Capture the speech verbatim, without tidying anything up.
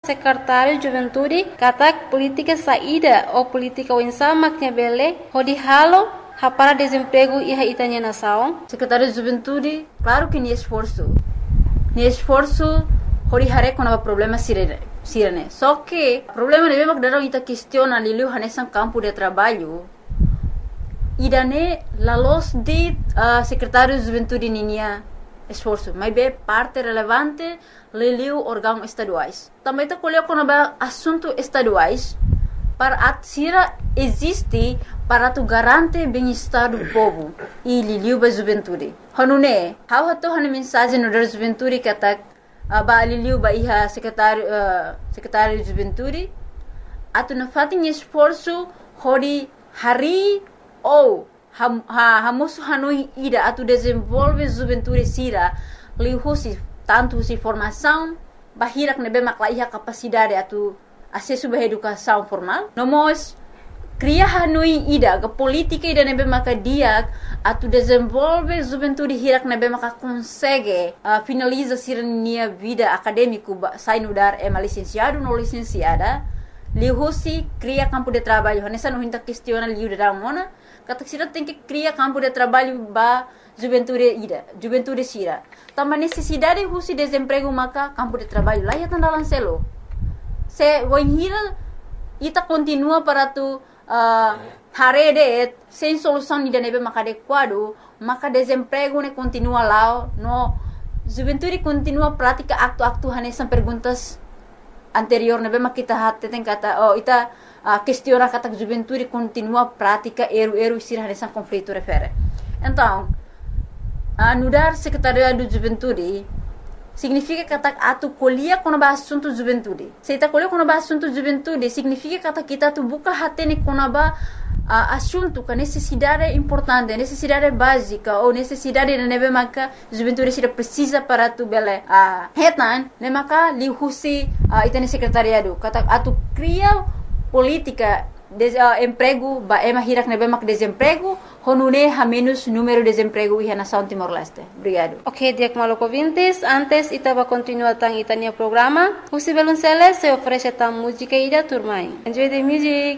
secretário de Juventude katak política saída ou política wensa maknya bele hodi halo para desemprego e a itanya nação. Secretário de Juventude, claro que nem esforço. Nem esforço hodi hare com o problema sirene. Sirene. Só que o problema é mesmo que daram ita questiona liliu hanesan campo de trabalho. Idane la los de uh, secretário de Juventude ninia esforço, mas bem parte relevante liliu órgãos estaduais. Também está colhendo com assunto estaduais para a sira existe para tu garante bem-estar do povo e liliu ba juventude. Hanune, how hato hane mensagem no da juventude que tá ba liliu ba iha secretário uh, secretário de juventude atu na fatin esforço hori hari ou ham ha hamusu hanui ida atu desenvolve juventude sira liu si tanto si formação bahirak nebe makla iha capacidade atu acesso ba educação formal nomos cria hanui ida ga política ida nebe maka dia atu desenvolve juventude hirak nebe maka consegue uh, finaliza sirnia vida acadêmico sai no dar é licenciado no licenciada liu si cria campo de trabalho nessa não hinta questiona liu da mona kata sira tem que criar campo de trabalho ba juventude ida juventude sira tama necessidade husi desemprego maka campo de trabalho lá ya tanda lancelo se voinhira ita continua para tu uh, harede sem solução ida nebe maka adequado maka desemprego ne continua lá no juventude continua prática acto-acto hanesan perguntas anterior nebe maka kita hatte tem kata oh ita a uh, questiona kata juventude continua prática eru-eru sira nessa conflito refere. Então, a uh, nudar secretariado de juventude significa kata atu colia com o assunto juventude. Se ita colia com o assunto juventude significa kata kita tu buka hatene com o uh, assunto que necessidade importante, necessidade básica ou necessidade de nebe maka juventude sira precisa para tu bele a uh, hetan ne maka li husi uh, itane secretariado kata atu cria política de uh, emprego ba ema hirak nebe mak desemprego honune ha menos número de desemprego e na nação Timor-Leste. Obrigado. Ok, diak maloko vintes, antes itaba continua tang itania programa. Husi Belunceles se oferece tam música ida turmai. Enjoy the music.